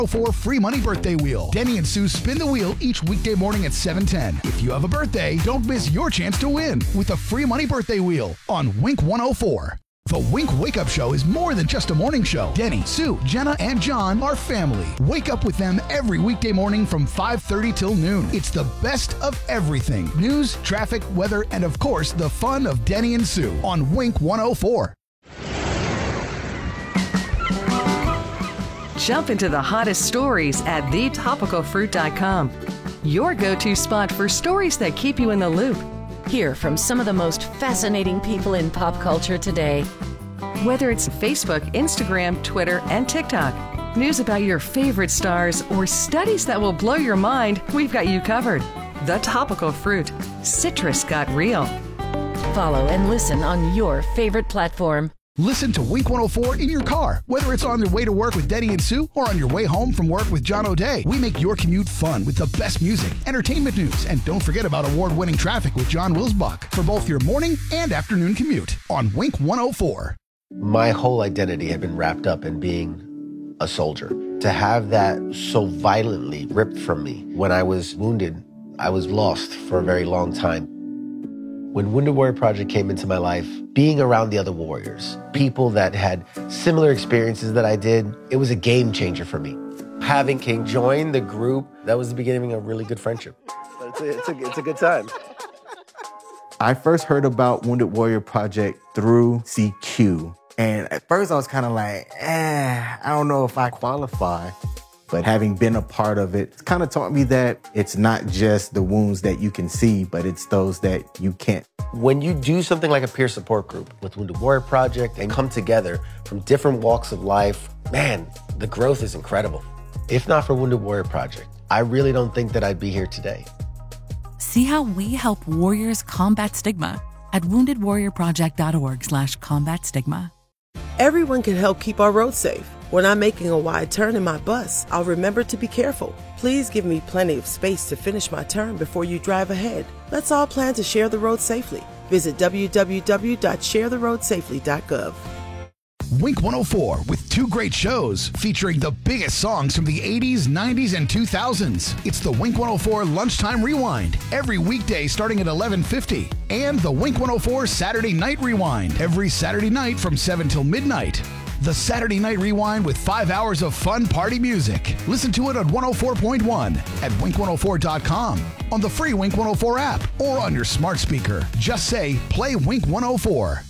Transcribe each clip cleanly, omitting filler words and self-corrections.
for free money birthday wheel. Denny and Sue spin the wheel each weekday morning at 7:10. If you have a birthday, don't miss your chance to win with a free money birthday wheel on Wink 104. The Wink Wake Up Show is more than just a morning show. Denny, Sue, Jenna, and John are family. Wake up with them every weekday morning from 5:30 till noon. It's the best of everything. News, traffic, weather, and of course, the fun of Denny and Sue on Wink 104. Jump into the hottest stories at thetopicalfruit.com. Your go-to spot for stories that keep you in the loop. Hear from some of the most fascinating people in pop culture today. Whether it's Facebook, Instagram, Twitter, and TikTok, news about your favorite stars, or studies that will blow your mind, we've got you covered. The Topical Fruit. Citrus got real. Follow and listen on your favorite platform. Listen to Wink 104 in your car, whether it's on your way to work with Denny and Sue or on your way home from work with John O'Day. We make your commute fun with the best music, entertainment news, and don't forget about award-winning traffic with John Wilsbach for both your morning and afternoon commute on Wink 104. My whole identity had been wrapped up in being a soldier. To have that so violently ripped from me when I was wounded, I was lost for a very long time. When Wounded Warrior Project came into my life, being around the other warriors, people that had similar experiences that I did, it was a game changer for me. Having King join the group, that was the beginning of a really good friendship. It's a good time. I first heard about Wounded Warrior Project through CQ. And at first I was kind of like, I don't know if I qualify. But having been a part of it, it's kind of taught me that it's not just the wounds that you can see, but it's those that you can't. When you do something like a peer support group with Wounded Warrior Project and come together from different walks of life, man, the growth is incredible. If not for Wounded Warrior Project, I really don't think that I'd be here today. See how we help warriors combat stigma at woundedwarriorproject.org/combat stigma. Everyone can help keep our roads safe. When I'm making a wide turn in my bus, I'll remember to be careful. Please give me plenty of space to finish my turn before you drive ahead. Let's all plan to share the road safely. Visit www.sharetheroadsafely.gov. Wink 104 with two great shows featuring the biggest songs from the 80s, 90s, and 2000s. It's the Wink 104 Lunchtime Rewind every weekday starting at 11:50. And the Wink 104 Saturday Night Rewind every Saturday night from 7 till midnight. The Saturday Night Rewind with 5 hours of fun party music. Listen to it on 104.1 at wink104.com, on the free Wink 104 app, or on your smart speaker. Just say, play Wink 104.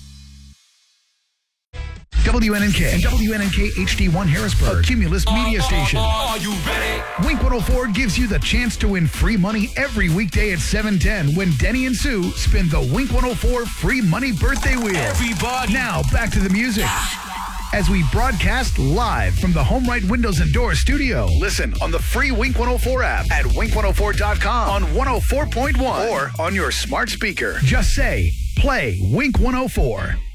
WNNK and WNNK HD1 Harrisburg, a Cumulus media station. Are you ready? Wink 104 gives you the chance to win free money every weekday at 7:10 when Denny and Sue spin the Wink 104 free money birthday wheel. Everybody. Now, back to the music. As we broadcast live from the Home Right Windows and Doors studio. Listen on the free Wink 104 app at wink104.com, on 104.1, or on your smart speaker. Just say, play Wink 104.